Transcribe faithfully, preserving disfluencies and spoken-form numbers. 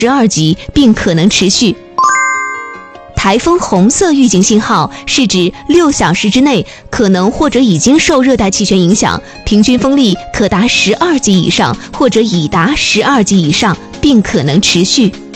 十二级，并可能持续。台风红色预警信号是指六小时之内可能或者已经受热带气旋影响，平均风力可达十二级以上或者已达十二级以上，并可能持续。